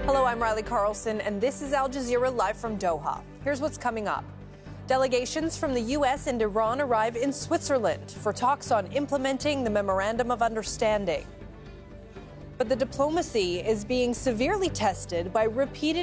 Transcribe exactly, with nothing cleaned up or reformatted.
Hello, I'm Riley Carlson, and this is Al Jazeera live from Doha. Here's what's coming up. Delegations from the U S and Iran arrive in Switzerland for talks on implementing the Memorandum of Understanding. But the diplomacy is being severely tested by repeated